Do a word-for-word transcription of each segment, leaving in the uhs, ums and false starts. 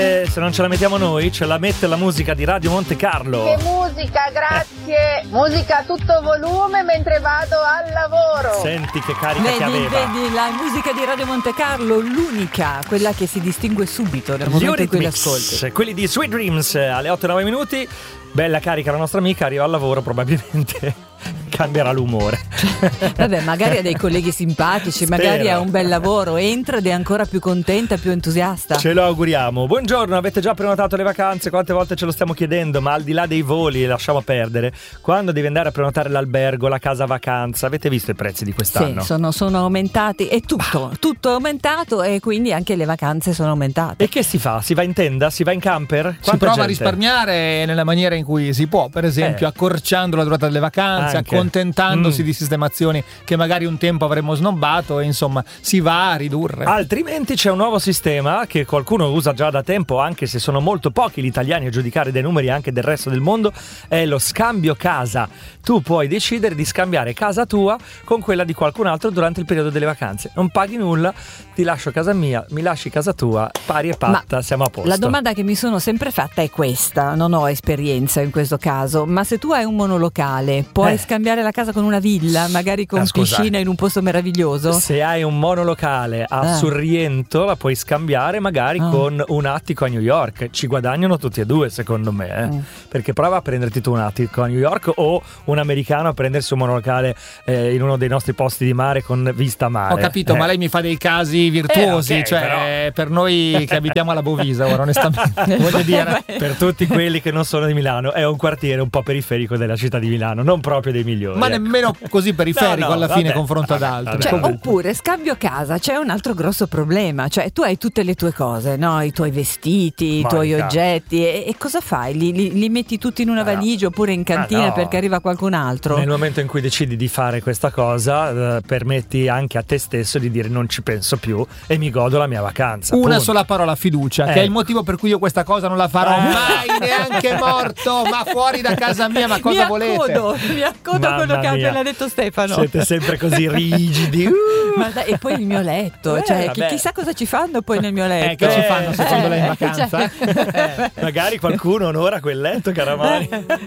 Eh, se non ce la mettiamo noi, ce la mette la musica di Radio Monte Carlo. Che musica, grazie. Musica a tutto volume mentre vado al lavoro. Senti che carica vedi, che aveva. Vedi, la musica di Radio Monte Carlo, l'unica, quella che si distingue subito nel momento in cui l'ascolti. Quelli di Sweet Dreams alle otto e nove minuti. Bella carica la nostra amica, arriva al lavoro, probabilmente cambierà l'umore. Vabbè, magari ha dei colleghi simpatici, Spero. magari ha un bel lavoro, entra ed è ancora più contenta, più entusiasta. Ce lo auguriamo. Buongiorno, avete già prenotato le vacanze? Quante volte ce lo stiamo chiedendo, ma al di là dei voli, lasciamo perdere. Quando devi andare a prenotare l'albergo, la casa vacanza, avete visto i prezzi di quest'anno? Sì, sono, sono aumentati e tutto, tutto è aumentato e quindi anche le vacanze sono aumentate. E che si fa? Si va in tenda? Si va in camper? Quanta si prova gente? a risparmiare nella maniera in cui si può, per esempio Eh. accorciando la durata delle vacanze, Anche. accontentandosi Mm. di sistemazioni che magari un tempo avremmo snobbato e insomma si va a ridurre. Altrimenti c'è un nuovo sistema che qualcuno usa già da tempo, anche se sono molto pochi gli italiani a giudicare dai numeri anche del resto del mondo, è lo scambio casa. Tu puoi decidere di scambiare casa tua con quella di qualcun altro durante il periodo delle vacanze. Non paghi nulla, ti lascio casa mia, mi lasci casa tua, pari e patta, Ma siamo a posto. La domanda che mi sono sempre fatta è questa, non ho esperienza in questo caso, ma se tu hai un monolocale, puoi Eh. scambiare la casa con una villa, magari con Ah, scusa. piscina in un posto meraviglioso? Se hai un monolocale a Ah. Sorrento la puoi scambiare magari Ah. con un attico a New York. Ci guadagnano tutti e due secondo me, eh. Mm. Perché prova a prenderti tu un attico a New York o un americano a prendersi un monolocale eh, in uno dei nostri posti di mare con vista a mare. Ho capito, Eh. ma lei mi fa dei casi virtuosi, Eh, ok, cioè però. per noi che abitiamo alla Bovisa, ora onestamente voglio dire. Per tutti quelli che non sono di Milano è un quartiere un po' periferico della città di Milano, non proprio dei migliori. Ma ecco. nemmeno così periferico No, no, alla fine vabbè, confronto ad vabbè, altri. vabbè. Cioè, Comunque. oppure scambio casa, c'è un altro grosso problema, cioè tu hai tutte le tue cose, no? I tuoi vestiti, i tuoi Monica. oggetti e, e cosa fai? Li, li- li metti tutti in una Ah, no. valigia oppure in cantina Ah, no. perché arriva qualcun altro? Nel momento in cui decidi di fare questa cosa, eh, permetti anche a te stesso di dire non ci penso più e mi godo la mia vacanza. Una punto. sola parola, fiducia, che Ecco. è il motivo per cui io questa cosa non la farò Eh. mai, neanche morto, ma fuori da casa mia, ma cosa mi volete? accodo, mi accodo a quello Mamma che ha mia. appena detto Stefano. Siete sempre così rigidi. Uh. Ma dai, e poi il mio letto, Eh, cioè, chi- vabbè. chissà cosa ci fanno poi nel mio Eh, letto. che ci fanno secondo lei in vacanza? Cioè- Magari qualcuno onora quel letto, caramari.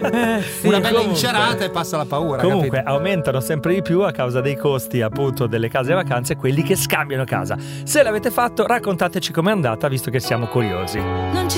Sì. Una bella comunque. incerata e passa la paura. Comunque capito? aumentano sempre di più a causa dei costi appunto delle case vacanze quelli che scambiano casa. Se l'avete fatto raccontateci com'è andata visto che siamo curiosi. Non ci